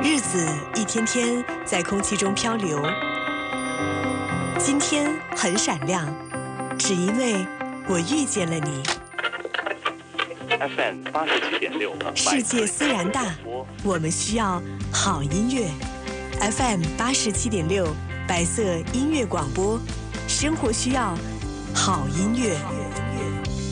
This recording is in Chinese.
日子一天天在空气中漂流，今天很闪亮，只因为我遇见了你。 FM 87.6， 世界虽然大，我们需要好音乐。FM 87.6，白色音乐广播，生活需要好音乐。